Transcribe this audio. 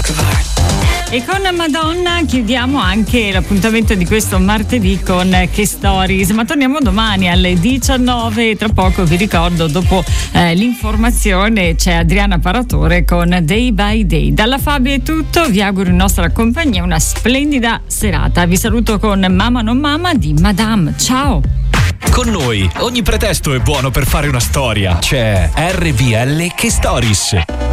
E con Madonna chiudiamo anche l'appuntamento di questo martedì con Che Stories, ma torniamo domani alle 19. Tra poco vi ricordo, dopo l'informazione c'è Adriana Paratore con Day by Day. Dalla Fabio è tutto, vi auguro in nostra compagnia una splendida serata. Vi saluto con Mamma non mamma di Madame. Ciao! Con noi ogni pretesto è buono per fare una storia. C'è RVL Che Stories.